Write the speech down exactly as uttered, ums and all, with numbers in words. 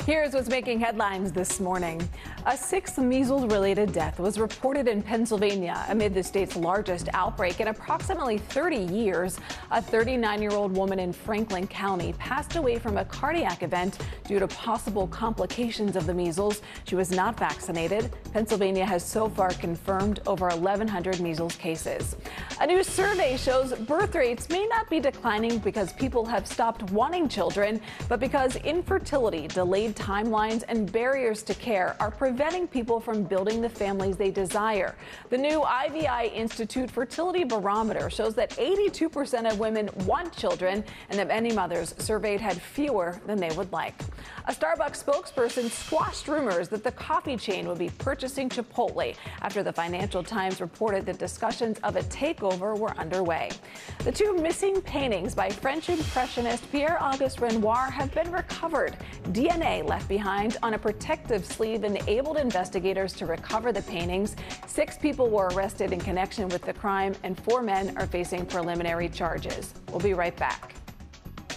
Here's what's making headlines this morning. A sixth measles-related death was reported in Pennsylvania amid the state's largest outbreak in approximately thirty years. A thirty-nine-year-old woman in Franklin County passed away from a cardiac event due to possible complications of the measles. She was not vaccinated. Pennsylvania has so far confirmed over eleven hundred measles cases. A new survey shows birth rates may not be declining because people have stopped wanting children, but because infertility, delayed timelines, and barriers to care are preventing people from building the families they desire. The new I V I Institute Fertility Barometer shows that eighty-two percent of women want children, and that many mothers surveyed had fewer than they would like. A Starbucks spokesperson squashed rumors that the coffee chain would be purchasing Chipotle after the Financial Times reported that discussions of a takeover were underway. The two missing paintings by French impressionist Pierre-Auguste Renoir have been recovered. D N A left behind on a protective sleeve enabled investigators to recover the paintings. Six people were arrested in connection with the crime, and four men are facing preliminary charges. We'll be right back.